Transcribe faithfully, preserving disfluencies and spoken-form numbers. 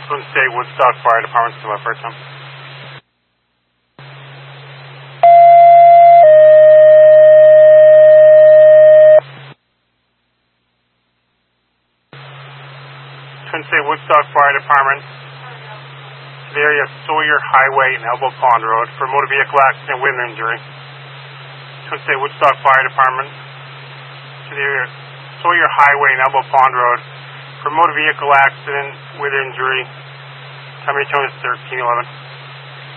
Twin State Woodstock Fire Department, to my first time. Twin State Woodstock Fire Department, to the area of Sawyer Highway and Elbow Pond Road for motor vehicle accident with injury. Twin State Woodstock Fire Department, to the area of Sawyer Highway and Elbow Pond Road for motor vehicle accident with injury. How many tone is thirteen eleven?